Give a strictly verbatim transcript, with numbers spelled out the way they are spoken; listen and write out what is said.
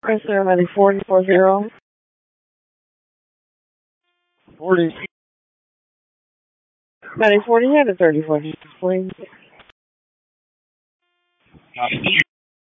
Press ceremony forty four zero. forty. ninety forty had a thirty four, please. Copy.